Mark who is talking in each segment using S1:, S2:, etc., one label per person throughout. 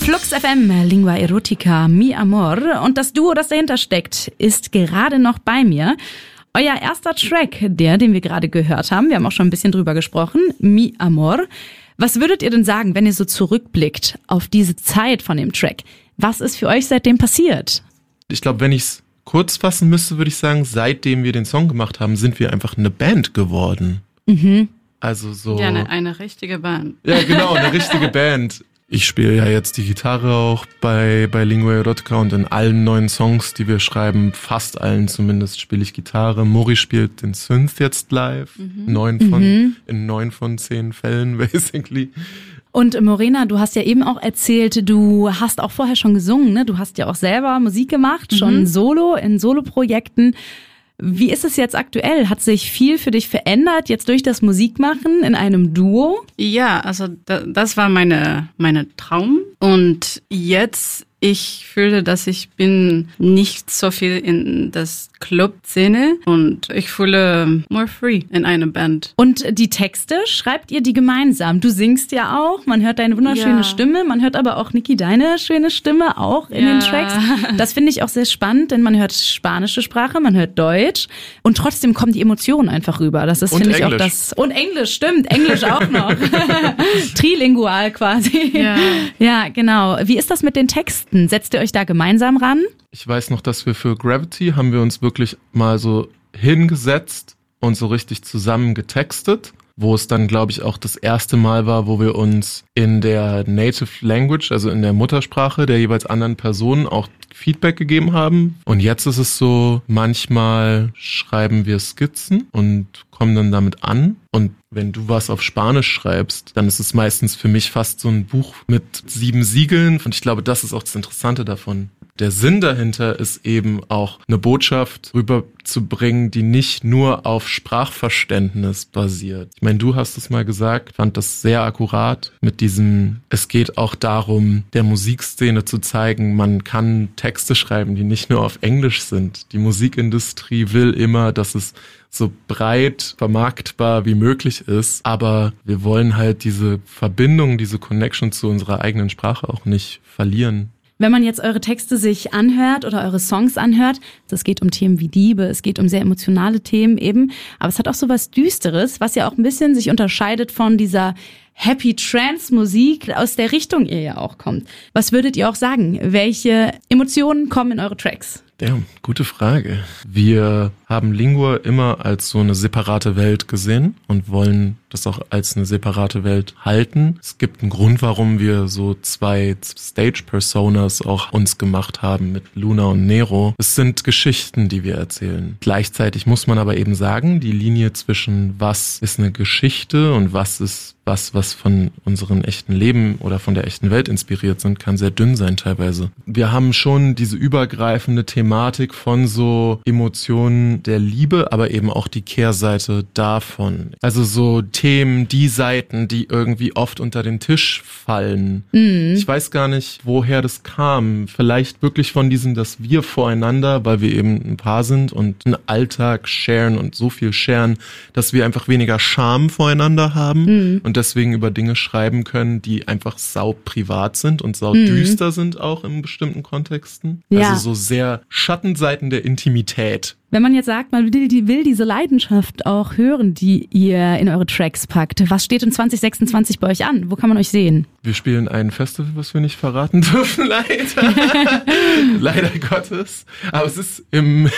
S1: Flux FM, Lingua Erotica, Mi Amor. Und das Duo, das dahinter steckt, ist gerade noch bei mir. Euer erster Track, den wir gerade gehört haben, wir haben auch schon ein bisschen drüber gesprochen, Mi Amor. Was würdet ihr denn sagen, wenn ihr so zurückblickt auf diese Zeit von dem Track? Was ist für euch seitdem passiert?
S2: Ich glaube, wenn ich es kurz fassen müsste, würde ich sagen, seitdem wir den Song gemacht haben, sind wir einfach eine Band geworden.
S1: Mhm.
S2: Also so.
S3: Ja, eine richtige Band.
S2: Ja, genau, eine richtige Band. Ich spiele ja jetzt die Gitarre auch bei Lingua Erotica und in allen neuen Songs, die wir schreiben, fast allen zumindest, spiele ich Gitarre. Mori spielt den Synth jetzt live. In 9 von 10 Fällen, basically.
S1: Und Morena, du hast ja eben auch erzählt, du hast auch vorher schon gesungen, ne? Du hast ja auch selber Musik gemacht, schon solo, in Soloprojekten. Wie ist es jetzt aktuell? Hat sich viel für dich verändert, jetzt durch das Musikmachen in einem Duo?
S3: Ja, also das war meine Traum. Und jetzt, ich fühle, dass ich bin nicht so viel in das Club-Szene und ich fühle more free in einer Band.
S1: Und die Texte, schreibt ihr die gemeinsam? Du singst ja auch, man hört deine wunderschöne Stimme, man hört aber auch, Niki, deine schöne Stimme auch in den Tracks. Das finde ich auch sehr spannend, denn man hört spanische Sprache, man hört Deutsch und trotzdem kommen die Emotionen einfach rüber. Das ist, finde ich, auch das. Und Englisch, stimmt, Englisch auch noch. Trilingual quasi. Ja, genau. Wie ist das mit den Texten? Setzt ihr euch da gemeinsam ran?
S2: Ich weiß noch, dass wir für Gravity haben wir uns wirklich mal so hingesetzt und so richtig zusammen getextet, wo es dann, glaube ich, auch das erste Mal war, wo wir uns in der Native Language, also in der Muttersprache der jeweils anderen Personen auch Feedback gegeben haben. Und jetzt ist es so, manchmal schreiben wir Skizzen und kommen dann damit an. Und wenn du was auf Spanisch schreibst, dann ist es meistens für mich fast so ein Buch mit 7 Siegeln. Und ich glaube, das ist auch das Interessante davon. Der Sinn dahinter ist eben auch eine Botschaft rüberzubringen, die nicht nur auf Sprachverständnis basiert. Ich meine, du hast es mal gesagt, fand das sehr akkurat mit diesem, es geht auch darum, der Musikszene zu zeigen, man kann Texte schreiben, die nicht nur auf Englisch sind. Die Musikindustrie will immer, dass es so breit vermarktbar wie möglich ist, aber wir wollen halt diese Verbindung, diese Connection zu unserer eigenen Sprache auch nicht verlieren.
S1: Wenn man jetzt eure Texte sich anhört oder eure Songs anhört, es geht um Themen wie Liebe, es geht um sehr emotionale Themen eben, aber es hat auch so was Düsteres, was ja auch ein bisschen sich unterscheidet von dieser Happy Trance Musik, aus der Richtung ihr ja auch kommt. Was würdet ihr auch sagen? Welche Emotionen kommen in eure Tracks?
S2: Ja, gute Frage. Wir haben Lingua immer als so eine separate Welt gesehen und wollen das auch als eine separate Welt halten. Es gibt einen Grund, warum wir so 2 Stage-Personas auch uns gemacht haben mit Luna und Nero. Es sind Geschichten, die wir erzählen. Gleichzeitig muss man aber eben sagen, die Linie zwischen was ist eine Geschichte und was ist was von unserem echten Leben oder von der echten Welt inspiriert sind, kann sehr dünn sein teilweise. Wir haben schon diese übergreifende Thematik von so Emotionen der Liebe, aber eben auch die Kehrseite davon. Also so Themen, die Seiten, die irgendwie oft unter den Tisch fallen. Ich weiß gar nicht, woher das kam. Vielleicht wirklich von diesem, dass wir voreinander, weil wir eben ein Paar sind und einen Alltag sharen und so viel sharen, dass wir einfach weniger Scham voreinander haben und deswegen über Dinge schreiben können, die einfach sau privat sind und sau düster sind auch in bestimmten Kontexten.
S1: Ja.
S2: Also so sehr Schattenseiten der Intimität.
S1: Wenn man jetzt sagt, man will diese Leidenschaft auch hören, die ihr in eure Tracks packt. Was steht in 2026 bei euch an? Wo kann man euch sehen?
S2: Wir spielen ein Festival, was wir nicht verraten dürfen, leider. Leider Gottes. Aber es ist im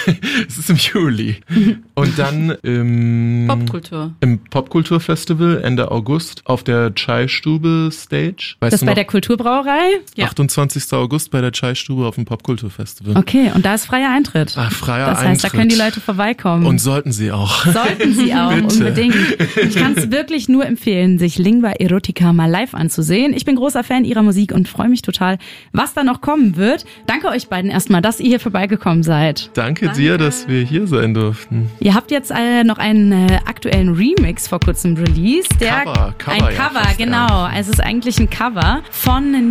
S2: Juli. Und dann im Popkulturfestival Ende August auf der Chai-Stube Stage. Weißt
S1: das
S2: du
S1: bei
S2: noch?
S1: der Kulturbrauerei?
S3: Ja.
S2: 28. August bei der Chai-Stube auf dem Popkulturfestival.
S1: Okay, und da ist freier Eintritt.
S2: Freier
S1: Das heißt,
S2: Eintritt.
S1: da können die Leute vorbeikommen.
S2: Und sollten sie auch.
S1: Sollten sie auch, unbedingt. Ich kann es wirklich nur empfehlen, sich Lingua Erotica mal live anzusehen. Ich bin großer Fan ihrer Musik und freue mich total, was da noch kommen wird. Danke euch beiden erstmal, dass ihr hier vorbeigekommen seid.
S2: Danke dir, dass wir hier sein durften.
S1: Ihr habt jetzt noch einen aktuellen Remix vor kurzem released.
S2: Cover,
S1: ein Cover, genau. Es ist eigentlich ein Cover von